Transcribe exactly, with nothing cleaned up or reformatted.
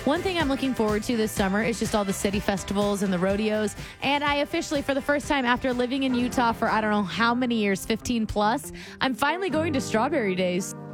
One thing I'm looking forward to this summer is just all the city festivals and the rodeos. And I officially, for the first time after living in Utah for I don't know how many years, fifteen plus, I'm finally going to Strawberry Days.